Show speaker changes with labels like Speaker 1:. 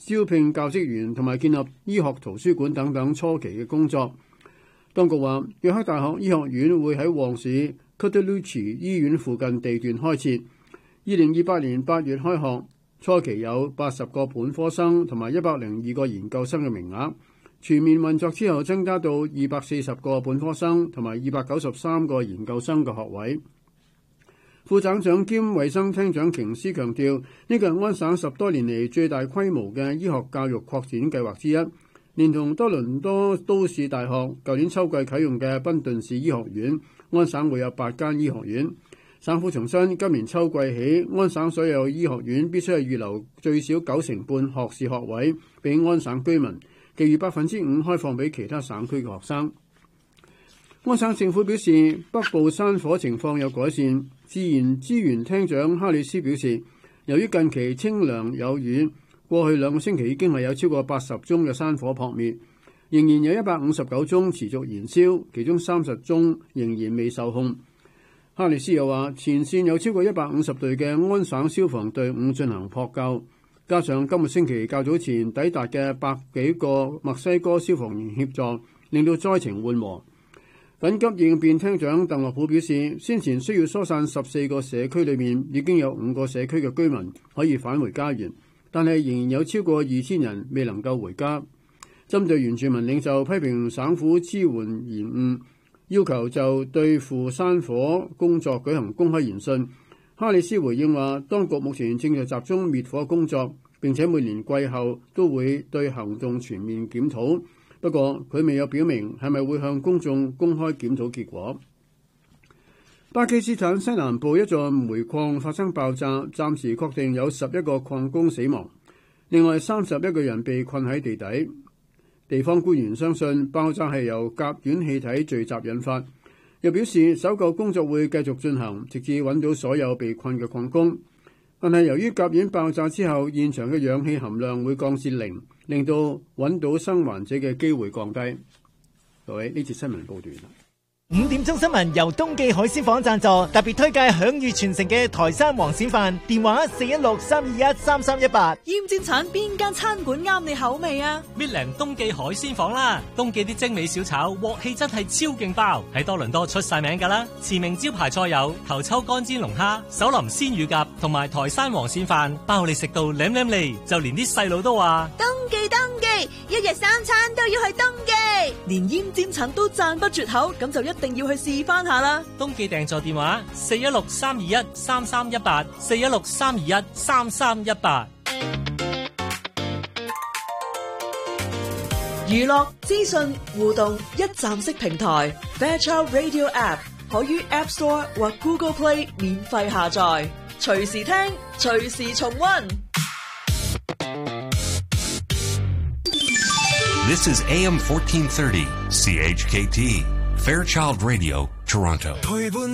Speaker 1: 招聘教職員同埋建立醫學圖書館等等初期嘅工作。當局話，約克大學醫學院會喺旺市 Carterlucci 醫院附近地段開設，2028年8月開學，初期有80個本科生同埋102個研究生嘅名額，全面運作之後增加到240個本科生同埋293個研究生嘅學位。副省長兼衛生廳長瓊斯強調，呢個係安省10多年嚟最大規模嘅醫學教育擴展計劃之一，連同多倫多都市大學舊年秋季啟用嘅賓頓市醫學院，安省會有8間醫學院。省府重申，今年秋季起，安省所有醫學院必須係預留最少90%半學士學位俾安省居民，其餘5%開放俾其他省區嘅學生。安省政府表示，北部山火情況有改善。自然資源廳長哈里斯表示，由於近期清涼有雨，過去2個星期已經係有超過80宗嘅山火撲滅，仍然有159宗持續燃燒，其中30宗仍然未受控。哈里斯又話，前線有超過150隊嘅安省消防隊伍進行撲救，加上今個星期較早前抵達嘅100幾個墨西哥消防員協助，令到災情緩和。緊急應變廳長鄧樂普表示，先前需要疏散14個社區裏面已經有5個社區嘅居民可以返回家園，但係仍然有超過2000人未能夠回家。針對原住民領袖批評省府支援延誤，要求就對付山火工作舉行公開研訊，哈里斯回應話，當局目前正在集中滅火工作，並且每年季後都會對行動全面檢討。不過佢未有表明係咪會向公眾公開檢討結果。巴基斯坦西南部一座煤礦發生爆炸，暫時確定有11個礦工死亡，另外31個人被困喺地底。地方官員相信爆炸係由甲烷氣體聚集引發，又表示搜救工作會繼續進行，直至揾到所有被困嘅礦工。但係由於甲烷爆炸之後，現場嘅氧氣含量會降至0，令到揾到生還者嘅機會降低。各位，呢節新聞報完啦。
Speaker 2: 5點鐘新聞由東記海鮮舫贊助，特別推介享譽傳承嘅台山黃鱔飯，電話416-321-3318。
Speaker 3: 煙尖橙邊間餐館啱你口味啊？
Speaker 4: 搣靚東記海鮮舫啦，東記啲精美小炒鑊氣真係超勁爆，喺多倫多出晒名噶啦。馳名招牌菜有頭抽乾煎龍蝦、手淋鮮乳鴿同埋台山黃鱔飯，包你食到舐舐脷，就連啲細路都話
Speaker 3: 東記，一日3餐都要去東記，連煙尖橙都讚不絕口，咁就一定要去試翻下啦。
Speaker 4: 東記訂座電話416-321-3318 416-321-3318。
Speaker 3: 娛樂資訊互動一站式平台 Fairchild Radio App 可於 App Store 或 Google Play 免費下載，隨時聽，隨時重溫。
Speaker 5: This is AM 1430 CHKT Fairchild Radio Toronto.